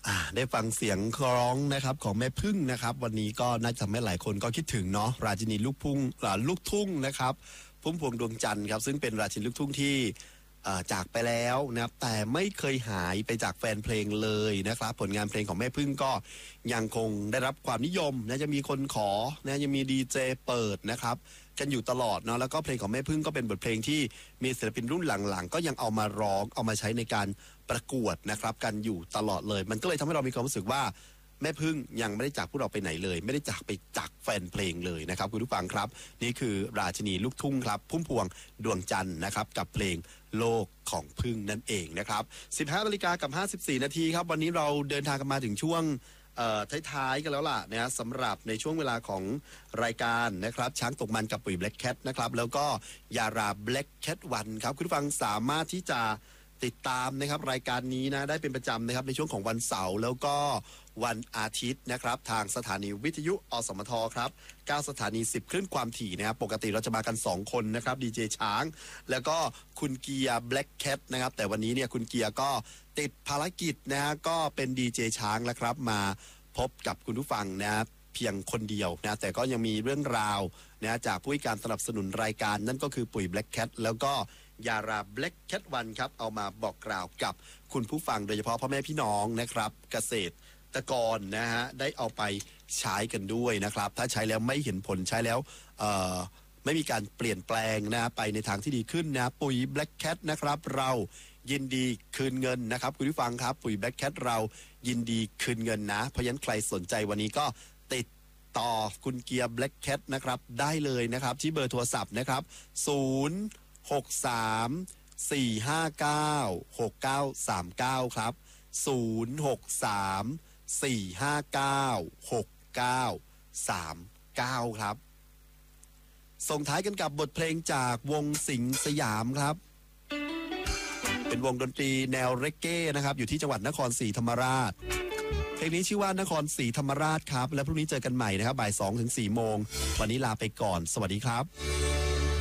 ได้ฟังเสียงร้องนะครับของแม่พึ่งนะครับวันนี้ก็น่าจะทำให้หลายคนก็คิดถึงเนาะราชินีลูกทุ่งนะครับพุ่มพวงดวงจันทร์ครับซึ่งเป็นราชินีลูกทุ่งที่จากไปแล้วนะครับแต่ไม่เคยหายไปจากแฟนเพลงเลยนะครับผลงานเพลงของแม่พึ่งก็ยังคงได้รับความนิยมนะจะมีคนขอนะยังมีดีเจเปิดนะครับกันอยู่ตลอดเนาะแล้วก็เพลงของแม่พึ่งก็เป็นบทเพลงที่มีศิลปินรุ่นหลังๆก็ยังเอามาร้องเอามาใช้ในการประกวดนะครับกันอยู่ตลอดเลยมันก็เลยทำให้เรามีความรู้สึกว่าแม่พึ่งยังไม่ได้จากพวกเราไปไหนเลยไม่ได้จากไปจากแฟนเพลงเลยนะครับคุณผู้ฟังครับนี่คือราชินีลูกทุ่งครับพุ่มพวงดวงจันทร์นะครับกับเพลงโลกของพึ่งนั่นเองนะครับ 15:54 นาทีครับวันนี้เราเดินทางกันมาถึงช่วงท้ายๆกันแล้วล่ะนะสำหรับในช่วงเวลาของรายการนะครับช้างตกมันกับปุ๋ย Black Cat นะครับแล้วก็ยารา Black Cat 1ครับคุณผู้ฟังสามารถที่จะติดตามนะครับรายการนี้นะได้เป็นประจำนะครับในช่วงของวันเสาร์แล้วก็วันอาทิตย์นะครับทางสถานีวิทยุอสมทครับ9สถานี10คลื่นความถี่นะครับปกติเราจะมากัน2คนนะครับดีเจช้างแล้วก็คุณเกียร์ Black Cat นะครับแต่วันนี้เนี่ยคุณเกียร์ก็ติดภารกิจนะฮะก็เป็นดีเจช้างแล้วครับมาพบกับคุณผู้ฟังนะเพียงคนเดียวนะแต่ก็ยังมีเรื่องราวนะจากผู้ให้การสนับสนุนรายการนั่นก็คือปุ๋ย Black Cat แล้วก็ยารา Black Cat 1ครับเอามาบอกกล่าวกับคุณผู้ฟังโดยเฉพาะพ่อแม่พี่น้องนะครับเกษตรกรนะฮะได้เอาไปใช้กันด้วยนะครับถ้าใช้แล้วไม่เห็นผลใช้แล้วไม่มีการเปลี่ยนแปลงนะไปในทางที่ดีขึ้นนะปุ๋ย Black Cat นะครับเรายินดีคืนเงินนะครับคุณผู้ฟังครับปุ๋ย Black Cat เรายินดีคืนเงินนะเพราะฉะนั้นใครสนใจวันนี้ก็ติดต่อคุณเกียร์ Black Cat นะครับได้เลยนะครับที่เบอร์โทรศัพท์นะครับ063-459-6939ครับ063-459-6939ครับส่งท้ายกันกับบทเพลงจากวงสิงห์สยามครับเป็นวงดนตรีแนวเรกเก้นะครับอยู่ที่จังหวัดนครศรีธรรมราชเพลงนี้ชื่อว่านครศรีธรรมราชครับและพรุ่งนี้เจอกันใหม่นะครับบ่าย 2 ถึง 4 โมงวันนี้ลาไปก่อนสวัสดีครับ